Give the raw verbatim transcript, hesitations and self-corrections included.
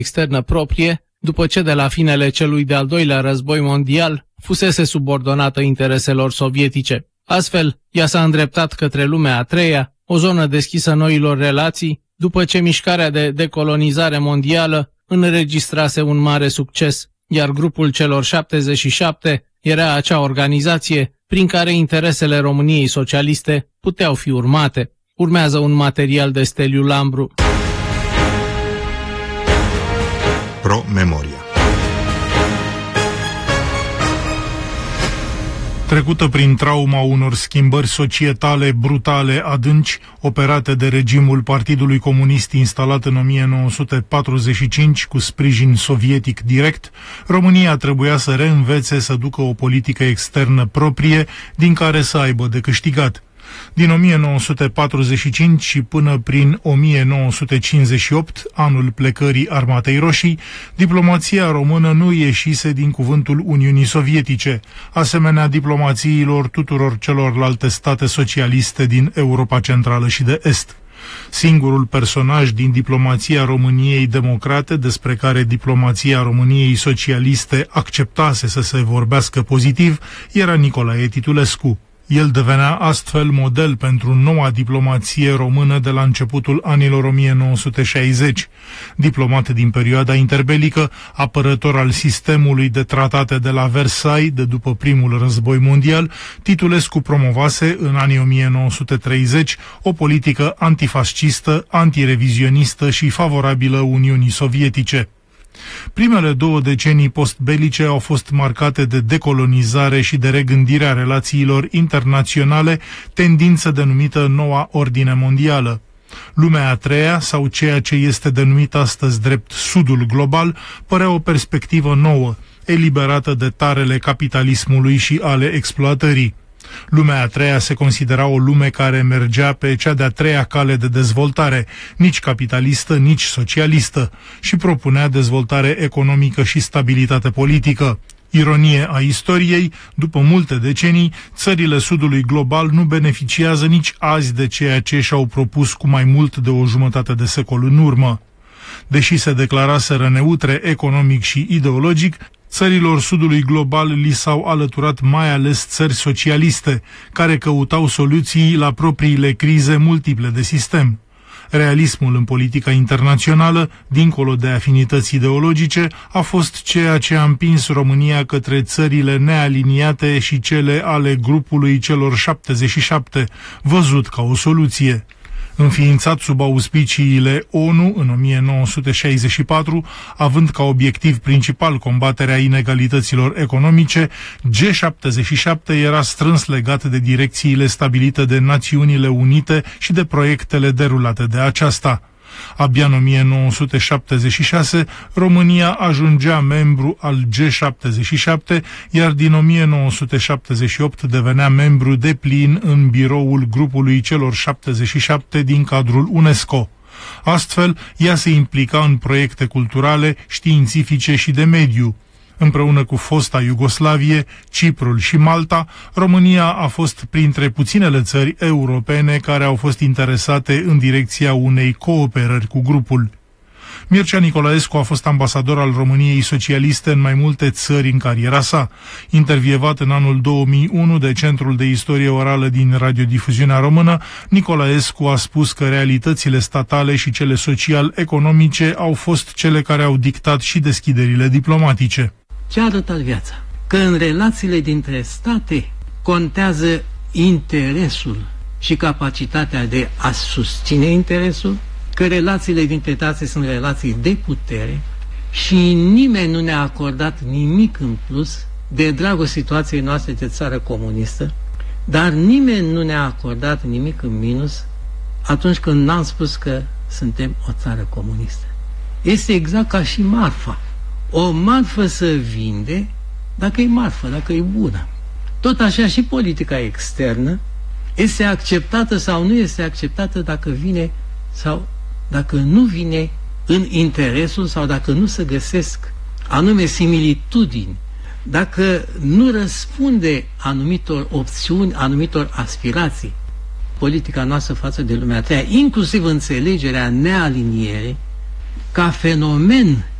externă proprie, după ce de la finele celui de-al doilea război mondial fusese subordonată intereselor sovietice. Astfel, ea s-a îndreptat către lumea a treia, o zonă deschisă noilor relații, după ce mișcarea de decolonizare mondială înregistrase un mare succes, iar grupul celor șaptezeci și șapte era acea organizație prin care interesele României socialiste puteau fi urmate. Urmează un material de Steliu Lambru. Pro Memoria. Trecută prin trauma unor schimbări societale brutale adânci, operate de regimul Partidului Comunist instalat în o mie nouă sute patruzeci și cinci cu sprijin sovietic direct, România trebuia să reînvețe să ducă o politică externă proprie, din care să aibă de câștigat. Din o mie nouă sute patruzeci și cinci și până prin o mie nouă sute cincizeci și opt, anul plecării Armatei Roșii, diplomația română nu ieșise din cuvântul Uniunii Sovietice, asemenea diplomațiilor tuturor celorlalte state socialiste din Europa Centrală și de Est. Singurul personaj din diplomația României democrate, despre care diplomația României socialiste acceptase să se vorbească pozitiv, era Nicolae Titulescu. El devenea astfel model pentru noua diplomație română de la începutul anilor o mie nouă sute șaizeci. Diplomat din perioada interbelică, apărător al sistemului de tratate de la Versailles de după primul război mondial, Titulescu promovase în anii o mie nouă sute treizeci o politică antifascistă, antirevizionistă și favorabilă Uniunii Sovietice. Primele două decenii postbelice au fost marcate de decolonizare și de regândire a relațiilor internaționale, tendință denumită Noua Ordine Mondială. Lumea a treia, sau ceea ce este denumit astăzi drept Sudul Global, părea o perspectivă nouă, eliberată de tarele capitalismului și ale exploatării. Lumea a treia se considera o lume care mergea pe cea de-a treia cale de dezvoltare, nici capitalistă, nici socialistă, și propunea dezvoltare economică și stabilitate politică. Ironie a istoriei, după multe decenii, țările Sudului Global nu beneficiază nici azi de ceea ce și-au propus cu mai mult de o jumătate de secol în urmă. Deși se declaraseră neutre economic și ideologic, țărilor Sudului Global li s-au alăturat mai ales țări socialiste, care căutau soluții la propriile crize multiple de sistem. Realismul în politica internațională, dincolo de afinități ideologice, a fost ceea ce a împins România către țările nealiniate și cele ale grupului celor șaptezeci și șapte, văzut ca o soluție. Înființat sub auspiciile O N U în o mie nouă sute șaizeci și patru, având ca obiectiv principal combaterea inegalităților economice, G șaptezeci și șapte era strâns legat de direcțiile stabilite de Națiunile Unite și de proiectele derulate de aceasta. Abia în o mie nouă sute șaptezeci și șase, România ajungea membru al G șaptezeci și șapte, iar din o mie nouă sute șaptezeci și opt devenea membru deplin în biroul grupului celor șaptezeci și șapte din cadrul UNESCO. Astfel, ea se implica în proiecte culturale, științifice și de mediu. Împreună cu fosta Iugoslavie, Ciprul și Malta, România a fost printre puținele țări europene care au fost interesate în direcția unei cooperări cu grupul. Mircea Nicolaescu a fost ambasador al României socialiste în mai multe țări în cariera sa. Intervievat în anul două mii unu de Centrul de Istorie Orală din Radiodifuziunea Română, Nicolaescu a spus că realitățile statale și cele social-economice au fost cele care au dictat și deschiderile diplomatice. Ce a arătat viața? Că în relațiile dintre state contează interesul și capacitatea de a susține interesul, că relațiile dintre state sunt relații de putere și nimeni nu ne-a acordat nimic în plus de dragul situației noastre de țară comunistă, dar nimeni nu ne-a acordat nimic în minus atunci când n-am spus că suntem o țară comunistă. Este exact ca și marfa. O marfă se vinde dacă e marfă, dacă e bună. Tot așa și politica externă este acceptată sau nu este acceptată dacă vine sau dacă nu vine în interesul sau dacă nu se găsesc anume similitudini, dacă nu răspunde anumitor opțiuni, anumitor aspirații. Politica noastră față de lumea a treia, inclusiv înțelegerea nealiniere, ca fenomen